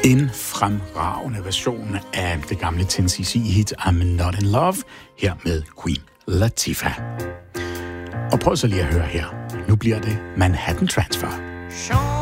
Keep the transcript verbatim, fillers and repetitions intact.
En fremragende version af det gamle ten C C-hit I'm Not In Love, her med Queen Latifah. Og prøv så lige at høre her. Nu bliver det Manhattan Transfer.